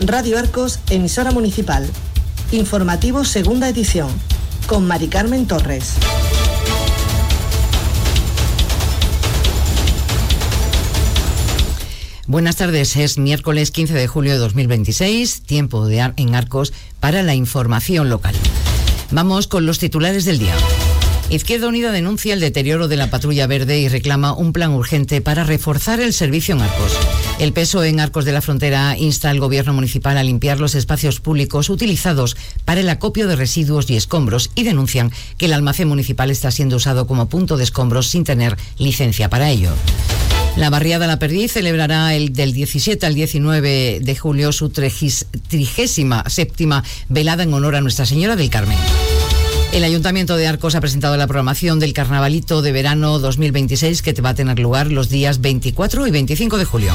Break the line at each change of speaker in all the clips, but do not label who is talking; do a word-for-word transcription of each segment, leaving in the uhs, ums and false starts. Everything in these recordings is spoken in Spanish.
Radio Arcos, emisora municipal. Informativo segunda edición, con Mari Carmen Torres.
Buenas tardes, es miércoles quince de julio de dos mil veintiséis, tiempo de Ar- en Arcos para la información local. Vamos con los titulares del día. Izquierda Unida denuncia el deterioro de la patrulla verde y reclama un plan urgente para reforzar el servicio en Arcos. El P S O E en Arcos de la Frontera insta al gobierno municipal a limpiar los espacios públicos utilizados para el acopio de residuos y escombros y denuncian que el almacén municipal está siendo usado como punto de escombros sin tener licencia para ello. La barriada La Perdiz celebrará el del diecisiete al diecinueve de julio su trigésima séptima velada en honor a Nuestra Señora del Carmen. El Ayuntamiento de Arcos ha presentado la programación del Carnavalito de Verano dos mil veintiséis, que va a tener lugar los días veinticuatro y veinticinco de julio.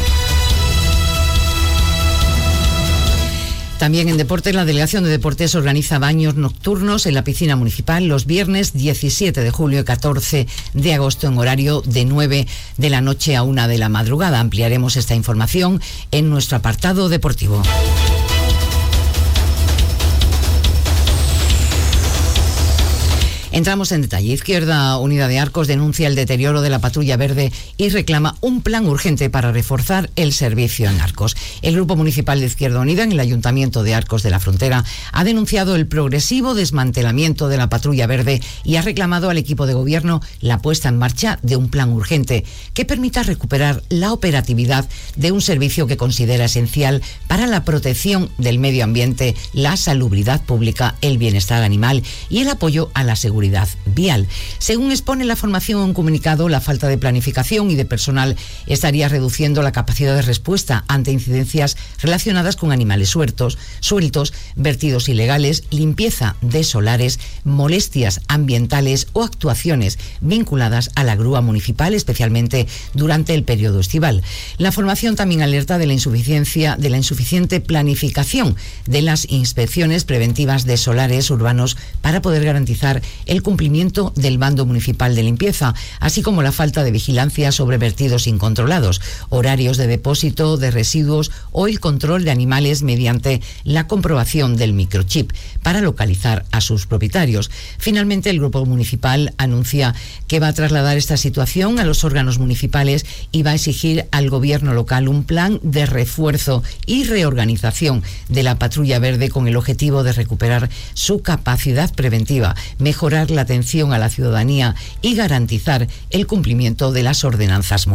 También en deportes, la Delegación de Deportes organiza baños nocturnos en la piscina municipal los viernes diecisiete de julio y catorce de agosto en horario de nueve de la noche a una de la madrugada. Ampliaremos esta información en nuestro apartado deportivo. Entramos en detalle. Izquierda Unida de Arcos denuncia el deterioro de la patrulla verde y reclama un plan urgente para reforzar el servicio en Arcos. El Grupo Municipal de Izquierda Unida en el Ayuntamiento de Arcos de la Frontera ha denunciado el progresivo desmantelamiento de la patrulla verde y ha reclamado al equipo de gobierno la puesta en marcha de un plan urgente que permita recuperar la operatividad de un servicio que considera esencial para la protección del medio ambiente, la salubridad pública, el bienestar animal y el apoyo a la seguridad vial. Según expone la formación en un comunicado, la falta de planificación y de personal estaría reduciendo la capacidad de respuesta ante incidencias relacionadas con animales sueltos, sueltos, vertidos ilegales, limpieza de solares, molestias ambientales o actuaciones vinculadas a la grúa municipal, especialmente durante el periodo estival. La formación también alerta de la insuficiencia, de la insuficiente planificación de las inspecciones preventivas de solares urbanos para poder garantizar el cumplimiento del bando municipal de limpieza, así como la falta de vigilancia sobre vertidos incontrolados, horarios de depósito de residuos o el control de animales mediante la comprobación del microchip para localizar a sus propietarios. Finalmente, el Grupo Municipal anuncia que va a trasladar esta situación a los órganos municipales y va a exigir al gobierno local un plan de refuerzo y reorganización de la patrulla verde con el objetivo de recuperar su capacidad preventiva, mejorar la atención a la ciudadanía y garantizar el cumplimiento de las ordenanzas municipales.